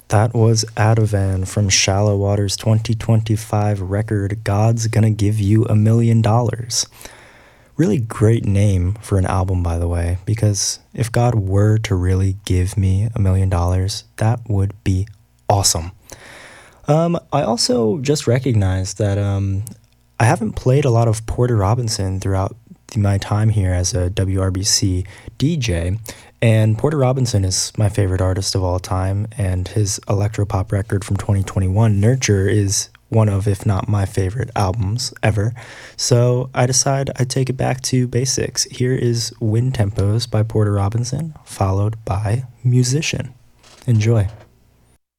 That was Ativan from Shallow Waters' 2025 record, God's Gonna Give You $1,000,000. Really great name for an album, by the way, because if God were to really give me $1,000,000, that would be awesome. I also just recognized that I haven't played a lot of Porter Robinson throughout my time here as a WRBC DJ, and Porter Robinson is my favorite artist of all time, and his electropop record from 2021, Nurture, is one of, if not my favorite albums ever. So I decide I'd take it back to basics. Here is Wind Tempos by Porter Robinson, followed by Musician. Enjoy.